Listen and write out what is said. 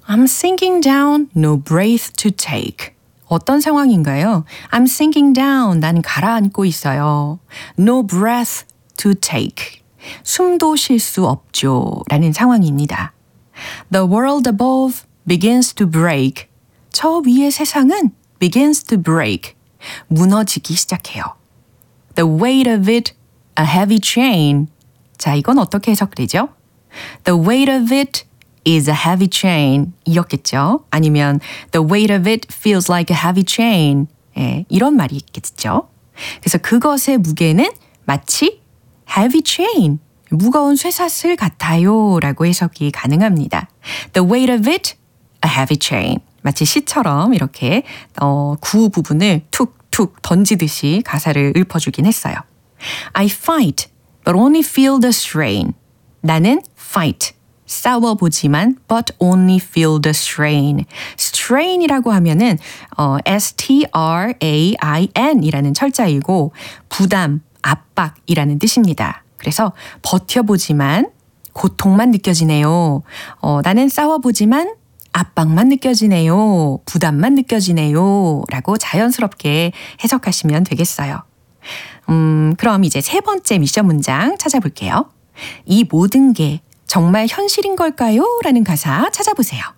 I'm sinking down, no breath to take. 어떤 상황인가요? I'm sinking down, 난 가라앉고 있어요. No breath to take. 숨도 쉴 수 없죠. 라는 상황입니다. The world above begins to break. 저 위의 세상은 begins to break. 무너지기 시작해요. The weight of it, a heavy chain. 자, 이건 어떻게 해석되죠? The weight of it is a heavy chain. 이었겠죠? 아니면 the weight of it feels like a heavy chain. 예, 이런 말이 있겠죠? 그래서 그것의 무게는 마치 heavy chain. 무거운 쇠사슬 같아요. 라고 해석이 가능합니다. The weight of it, a heavy chain. 마치 시처럼 이렇게 구 부분을 툭툭 던지듯이 가사를 읊어주긴 했어요. I fight, but only feel the strain. 나는 fight, 싸워보지만 but only feel the strain. strain이라고 하면은 S-T-R-A-I-N 이라는 철자이고 부담, 압박이라는 뜻입니다. 그래서 버텨보지만 고통만 느껴지네요. 나는 싸워보지만 압박만 느껴지네요. 부담만 느껴지네요. 라고 자연스럽게 해석하시면 되겠어요. 그럼 이제 세 번째 미션 문장 찾아볼게요. 이 모든 게 정말 현실인 걸까요? 라는 가사 찾아보세요.